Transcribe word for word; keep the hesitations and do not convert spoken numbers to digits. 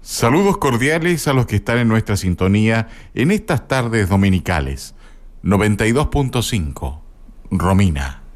Saludos cordiales a los que están en nuestra sintonía en estas tardes dominicales. noventa y dos punto cinco, Romina.